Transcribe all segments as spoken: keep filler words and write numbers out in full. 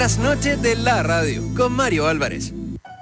Las noches de la radio con Mario Álvarez.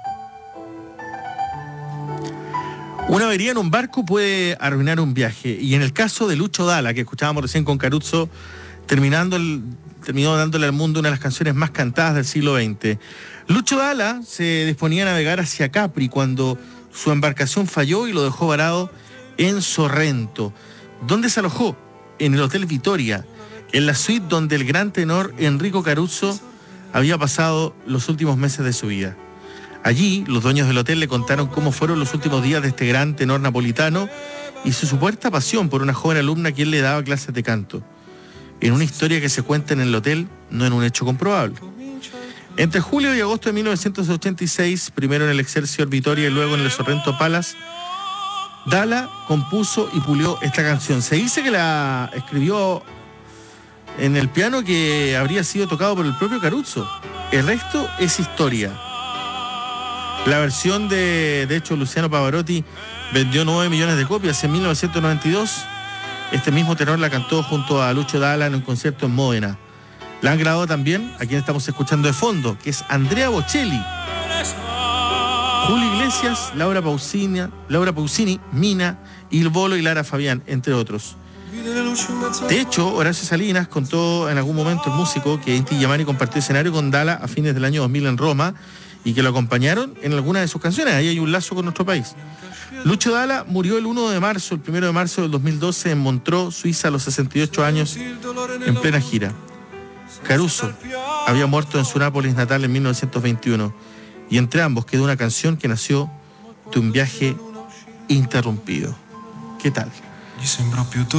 Una avería en un barco puede arruinar un viaje. Y en el caso de Lucho Dalla, que escuchábamos recién con Caruso, terminando el, terminó dándole al mundo una de las canciones más cantadas del siglo veinte. Lucho Dalla se disponía a navegar hacia Capri cuando su embarcación falló y lo dejó varado en Sorrento. ¿Dónde se alojó? En el Hotel Vitoria, en la suite donde el gran tenor Enrico Caruso había pasado los últimos meses de su vida. Allí, los dueños del hotel le contaron cómo fueron los últimos días de este gran tenor napolitano y su supuesta pasión por una joven alumna a quien le daba clases de canto. En una historia que se cuenta en el hotel, no en un hecho comprobable. Entre julio y agosto de mil novecientos ochenta y seis, primero en el Excelsior Vitoria y luego en el Sorrento Palace, Dalla compuso y pulió esta canción. Se dice que la escribió en el piano que habría sido tocado por el propio Caruso. El resto es historia. La versión de, de hecho, Luciano Pavarotti vendió nueve millones de copias en mil novecientos noventa y dos. Este mismo tenor la cantó junto a Lucho Dalla en un concierto en Módena. La han grabado también a quien estamos escuchando de fondo, que es Andrea Bocelli, Julio Iglesias, Laura Pausini, Laura Pausini, Mina, Il Bolo y Lara Fabián, entre otros. De hecho, Horacio Salinas contó en algún momento, el músico, que Inti Illimani compartió escenario con Dalla a fines del año dos mil en Roma y que lo acompañaron en algunas de sus canciones. Ahí hay un lazo con nuestro país. Lucho Dalla murió el uno de marzo, el primero de marzo del dos mil doce en Montreux, Suiza, a los sesenta y ocho años, en plena gira. Caruso había muerto en su Nápoles natal en mil novecientos veintiuno y entre ambos quedó una canción que nació de un viaje interrumpido. ¿Qué tal?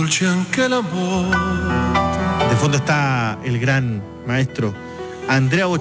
De fondo está el gran maestro Andrea Bocelli.